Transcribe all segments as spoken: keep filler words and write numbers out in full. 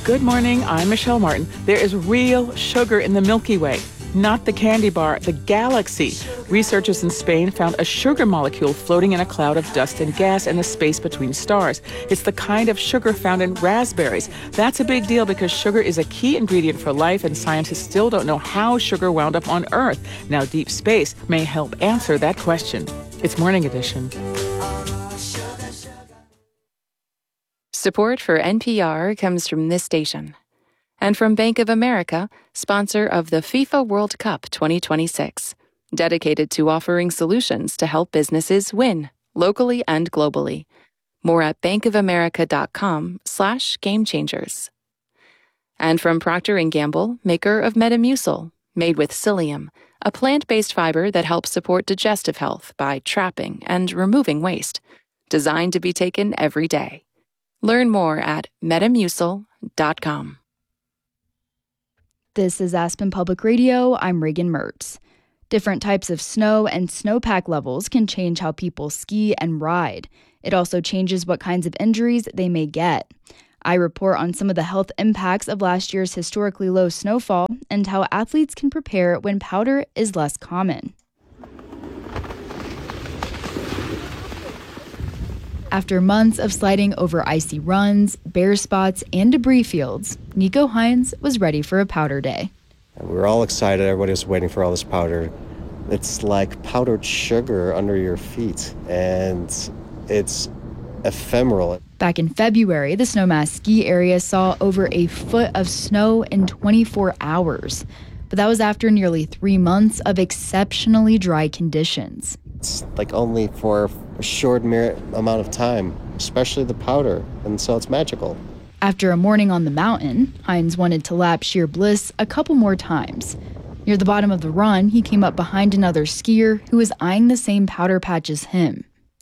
Good morning, I'm Michelle Martin. There is real sugar in the Milky Way, not the candy bar, the galaxy. Researchers in Spain found a sugar molecule floating in a cloud of dust and gas in the space between stars. It's the kind of sugar found in raspberries. That's a big deal because sugar is a key ingredient for life, and scientists still don't know how sugar wound up on Earth. Now, deep space may help answer that question. It's Morning Edition. Support for N P R comes from this station and from Bank of America, sponsor of the FIFA World Cup twenty twenty-six, dedicated to offering solutions to help businesses win, locally and globally. More at bankofamerica.com slash game changers. And from Procter and Gamble, maker of Metamucil, made with psyllium, a plant-based fiber that helps support digestive health by trapping and removing waste, designed to be taken every day. Learn more at metamucil dot com. This is Aspen Public Radio. I'm Reagan Mertz. Different types of snow and snowpack levels can change how people ski and ride. It also changes what kinds of injuries they may get. I report on some of the health impacts of last year's historically low snowfall and how athletes can prepare when powder is less common. After months of sliding over icy runs, bare spots, and debris fields, Nico Hines was ready for a powder day. We were all excited. Everybody was waiting for all this powder. It's like powdered sugar under your feet, and it's ephemeral. Back in February, the Snowmass ski area saw over a foot of snow in twenty-four hours. But that was after nearly three months of exceptionally dry conditions. It's like only for a short amount of time, especially the powder, and so it's magical. After a morning on the mountain, Hines wanted to lap sheer bliss a couple more times. Near the bottom of the run, he came up behind another skier who was eyeing the same powder patch as him.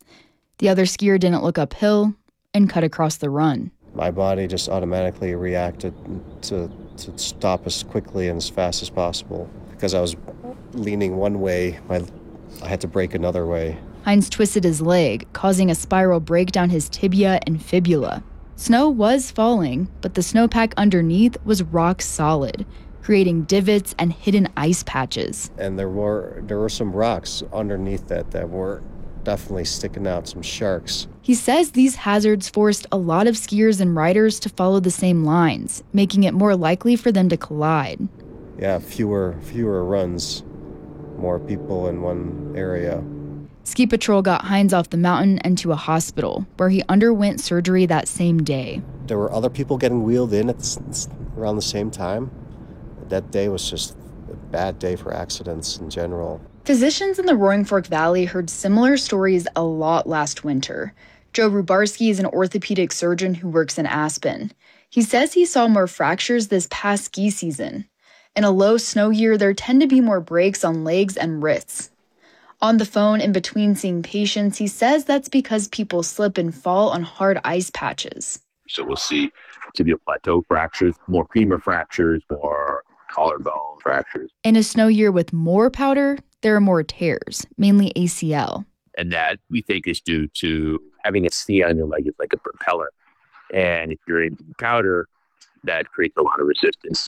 The other skier didn't look uphill and cut across the run. My body just automatically reacted to, to stop as quickly and as fast as possible. Because I was leaning one way, my, I had to brake another way. Hines twisted his leg, causing a spiral break down his tibia and fibula. Snow was falling, but the snowpack underneath was rock solid, creating divots and hidden ice patches. And there were there were some rocks underneath that that were definitely sticking out, some sharks. He says these hazards forced a lot of skiers and riders to follow the same lines, making it more likely for them to collide. Yeah, fewer fewer runs, more people in one area. Ski Patrol got Hines off the mountain and to a hospital, where he underwent surgery that same day. There were other people getting wheeled in at around the same time. That day was just a bad day for accidents in general. Physicians in the Roaring Fork Valley heard similar stories a lot last winter. Joe Rubarski is an orthopedic surgeon who works in Aspen. He says he saw more fractures this past ski season. In a low snow year, there tend to be more breaks on legs and wrists. On the phone, in between seeing patients, he says that's because people slip and fall on hard ice patches. So we'll see tibial plateau fractures, more femur fractures, more collarbone fractures. In a snow year with more powder, there are more tears, mainly A C L. And that we think is due to having a ski on your leg is like a propeller. And if you're in powder, that creates a lot of resistance.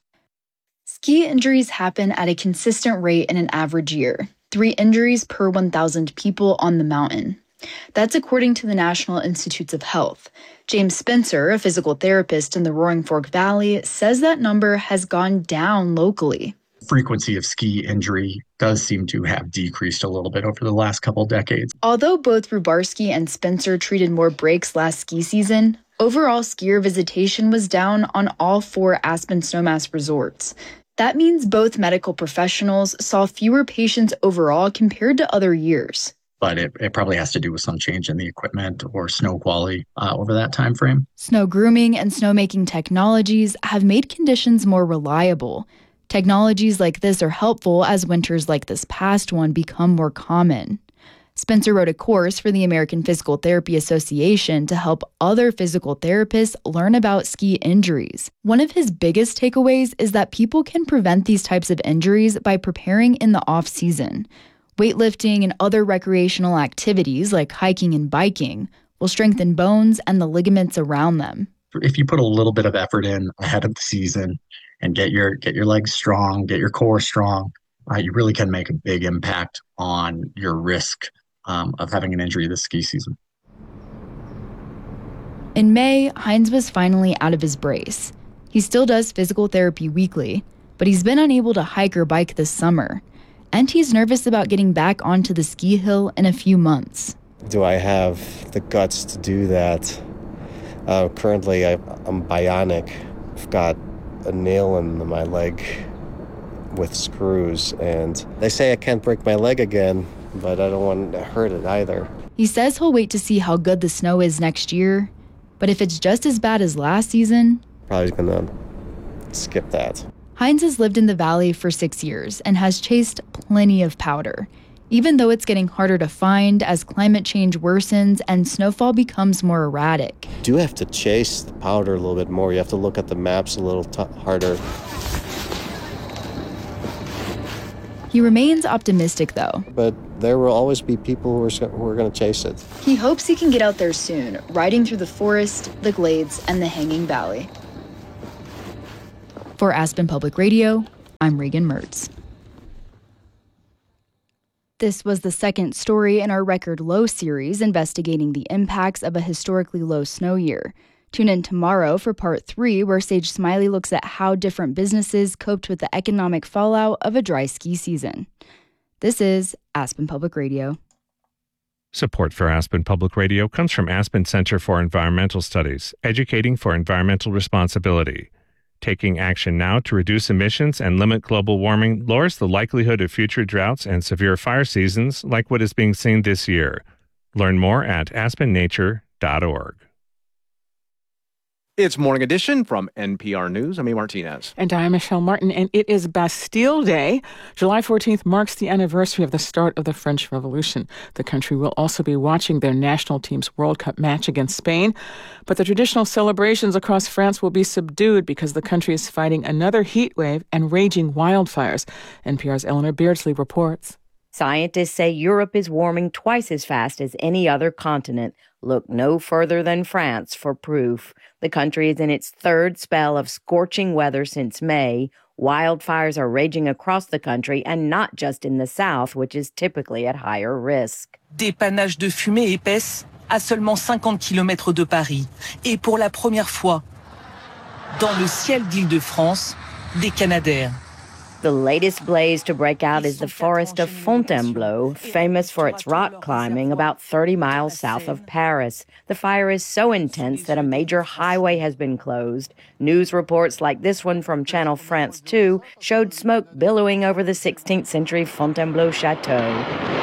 Ski injuries happen at a consistent rate in an average year. Three injuries per one thousand people on the mountain. That's according to the National Institutes of Health. James Spencer, a physical therapist in the Roaring Fork Valley, says that number has gone down locally. Frequency of ski injury does seem to have decreased a little bit over the last couple decades. Although both Rubarski and Spencer treated more breaks last ski season, overall skier visitation was down on all four Aspen Snowmass resorts. That means both medical professionals saw fewer patients overall compared to other years. But it, it probably has to do with some change in the equipment or snow quality uh, over that time frame. Snow grooming and snowmaking technologies have made conditions more reliable. Technologies like this are helpful as winters like this past one become more common. Spencer wrote a course for the American Physical Therapy Association to help other physical therapists learn about ski injuries. One of his biggest takeaways is that people can prevent these types of injuries by preparing in the off-season. Weightlifting and other recreational activities like hiking and biking will strengthen bones and the ligaments around them. if you put a little bit of effort in ahead of the season and get your get your legs strong, get your core strong, uh, you really can make a big impact on your risk um, of having an injury this ski season. In May, Heinz was finally out of his brace. He still does physical therapy weekly, but he's been unable to hike or bike this summer. And he's nervous about getting back onto the ski hill in a few months. Do I have the guts to do that? Uh, currently, I, I'm bionic. I've got a nail in my leg with screws, and they say I can't break my leg again, but I don't want to hurt it either. He says he'll wait to see how good the snow is next year, but if it's just as bad as last season, probably gonna skip that. Heinz has lived in the valley for six years and has chased plenty of powder, even though it's getting harder to find as climate change worsens and snowfall becomes more erratic. You do have to chase the powder a little bit more. You have to look at the maps a little t- harder. He remains optimistic, though. But there will always be people who are, who are going to chase it. He hopes he can get out there soon, riding through the forest, the glades, and the hanging valley. For Aspen Public Radio, I'm Reagan Mertz. This was the second story in our Record Low series investigating the impacts of a historically low snow year. Tune in tomorrow for part three, where Sage Smiley looks at how different businesses coped with the economic fallout of a dry ski season. This is Aspen Public Radio. Support for Aspen Public Radio comes from Aspen Center for Environmental Studies, educating for environmental responsibility. Taking action now to reduce emissions and limit global warming lowers the likelihood of future droughts and severe fire seasons like what is being seen this year. Learn more at aspen nature dot org. It's Morning Edition from N P R News. I'm A. Martinez. And I'm Michelle Martin, and it is Bastille Day. July fourteenth marks the anniversary of the start of the French Revolution. The country will also be watching their national team's World Cup match against Spain. But the traditional celebrations across France will be subdued because the country is fighting another heat wave and raging wildfires. N P R's Eleanor Beardsley reports. Scientists say Europe is warming twice as fast as any other continent. Look no further than France for proof. The country is in its third spell of scorching weather since May. Wildfires are raging across the country and not just in the south, which is typically at higher risk. Des panaches de fumée épaisse à seulement cinquante kilomètres de Paris. Et pour la première fois, dans le ciel d'Île-de-France, des Canadaires. The latest blaze to break out is the forest of Fontainebleau, famous for its rock climbing about thirty miles south of Paris. The fire is so intense that a major highway has been closed. News reports like this one from Channel France two showed smoke billowing over the sixteenth century Fontainebleau Chateau.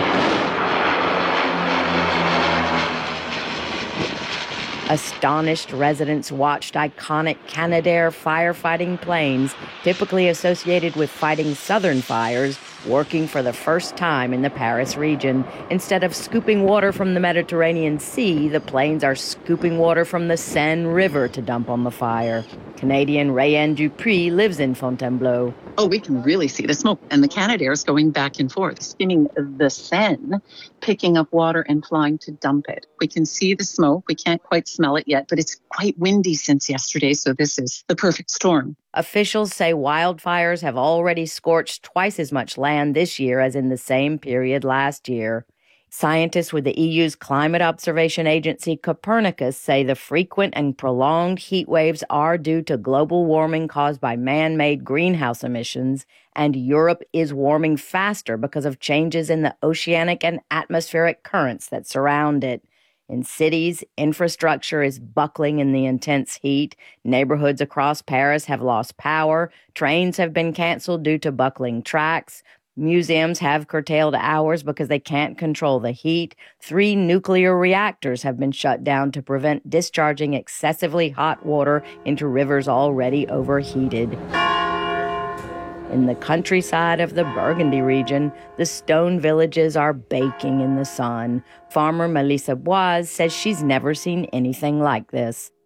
Astonished residents watched iconic Canadair firefighting planes, typically associated with fighting southern fires, working for the first time in the Paris region. Instead of scooping water from the Mediterranean Sea, the planes are scooping water from the Seine River to dump on the fire. Canadian Rayanne Dupuis lives in Fontainebleau. Oh, we can really see the smoke. And the Canadairs going back and forth, spinning the Seine, picking up water and flying to dump it. We can see the smoke. We can't quite smell it yet, but it's quite windy since yesterday, so this is the perfect storm. Officials say wildfires have already scorched twice as much land this year as in the same period last year. Scientists with the E U's climate observation agency Copernicus say the frequent and prolonged heat waves are due to global warming caused by man-made greenhouse emissions, and Europe is warming faster because of changes in the oceanic and atmospheric currents that surround it. In cities, infrastructure is buckling in the intense heat. Neighborhoods across Paris have lost power. Trains have been canceled due to buckling tracks. Museums have curtailed hours because they can't control the heat. Three nuclear reactors have been shut down to prevent discharging excessively hot water into rivers already overheated. In the countryside of the Burgundy region, the stone villages are baking in the sun. Farmer Melissa Boise says she's never seen anything like this. Non,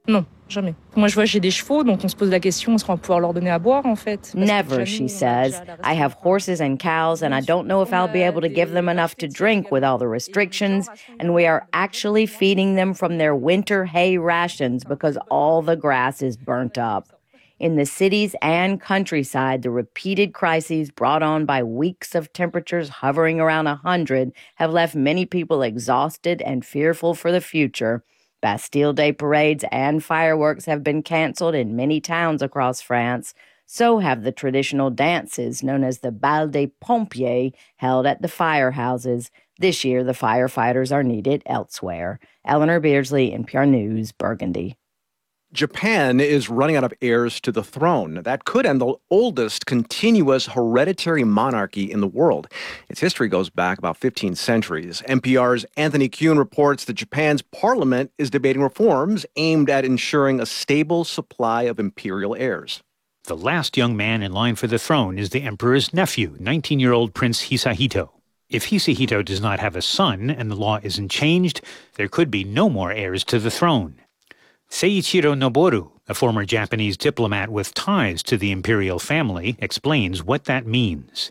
Jamais. Moi, je vois, j'ai des chevaux, donc on se pose la question, est-ce qu'on va pouvoir leur donner à boire, en fait? Never, she says. I have horses and cows, and I don't know if I'll be able to give them enough to drink with all the restrictions, and we are actually feeding them from their winter hay rations because all the grass is burnt up. In the cities and countryside, the repeated crises brought on by weeks of temperatures hovering around one hundred have left many people exhausted and fearful for the future. Bastille Day parades and fireworks have been canceled in many towns across France. So have the traditional dances known as the Bal des Pompiers held at the firehouses. This year, the firefighters are needed elsewhere. Eleanor Beardsley, N P R News, Burgundy. Japan is running out of heirs to the throne. That could end the oldest continuous hereditary monarchy in the world. Its history goes back about fifteen centuries. N P R's Anthony Kuhn reports that Japan's parliament is debating reforms aimed at ensuring a stable supply of imperial heirs. The last young man in line for the throne is the emperor's nephew, nineteen-year-old Prince Hisahito. If Hisahito does not have a son and the law isn't changed, there could be no more heirs to the throne. Seiichiro Noboru, a former Japanese diplomat with ties to the imperial family, explains what that means.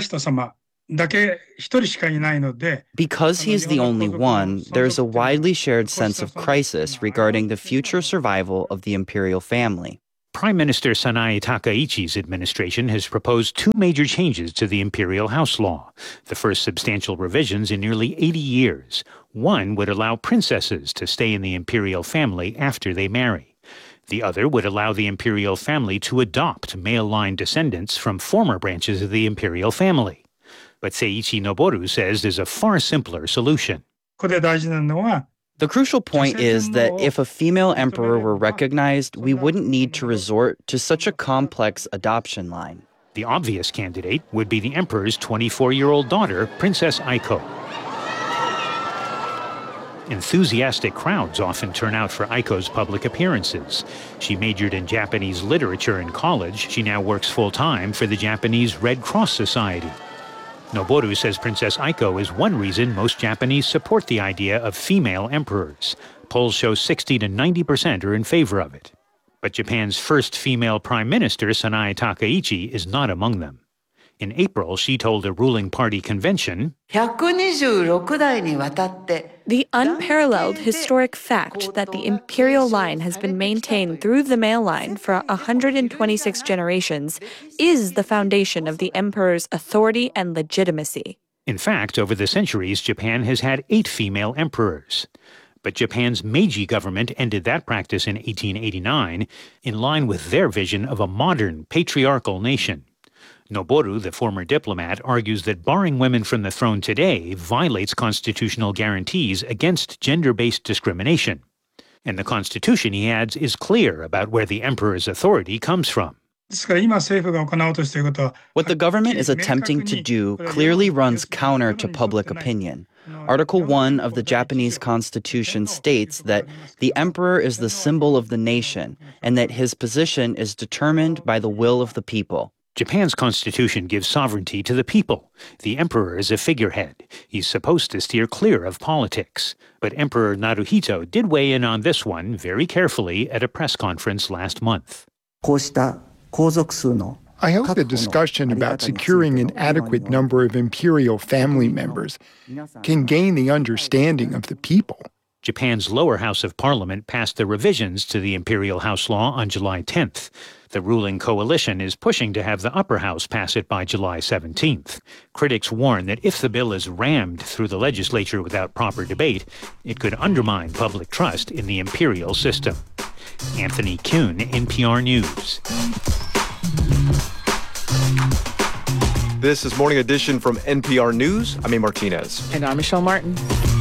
Because he is the only one, there is a widely shared sense of crisis regarding the future survival of the imperial family. Prime Minister Sanae Takaichi's administration has proposed two major changes to the imperial house law, the first substantial revisions in nearly eighty years. One would allow princesses to stay in the imperial family after they marry. The other would allow the imperial family to adopt male-line descendants from former branches of the imperial family. But Seiichi Noboru says there's a far simpler solution. The crucial point is that if a female emperor were recognized, we wouldn't need to resort to such a complex adoption line. The obvious candidate would be the emperor's twenty-four-year-old daughter, Princess Aiko. Enthusiastic crowds often turn out for Aiko's public appearances. She majored in Japanese literature in college. She now works full-time for the Japanese Red Cross Society. Noboru says Princess Aiko is one reason most Japanese support the idea of female emperors. Polls show sixty to ninety percent are in favor of it. But Japan's first female prime minister, Sanae Takaichi, is not among them. In April, she told a ruling party convention, "The unparalleled historic fact that the imperial line has been maintained through the male line for one hundred twenty-six generations is the foundation of the emperor's authority and legitimacy." In fact, over the centuries, Japan has had eight female emperors. But Japan's Meiji government ended that practice in eighteen eighty-nine, in line with their vision of a modern, patriarchal nation. Noboru, the former diplomat, argues that barring women from the throne today violates constitutional guarantees against gender-based discrimination. And the constitution, he adds, is clear about where the emperor's authority comes from. What the government is attempting to do clearly runs counter to public opinion. Article one of the Japanese Constitution states that the emperor is the symbol of the nation and that his position is determined by the will of the people. Japan's constitution gives sovereignty to the people. The emperor is a figurehead. He's supposed to steer clear of politics. But Emperor Naruhito did weigh in on this one very carefully at a press conference last month. I hope the discussion about securing an adequate number of imperial family members can gain the understanding of the people. Japan's lower house of parliament passed the revisions to the imperial house law on July tenth. The ruling coalition is pushing to have the upper house pass it by July seventeenth. Critics warn that if the bill is rammed through the legislature without proper debate, it could undermine public trust in the imperial system. Anthony Kuhn, N P R News. This is Morning Edition from N P R News. I'm A. Martinez. And I'm Michelle Martin.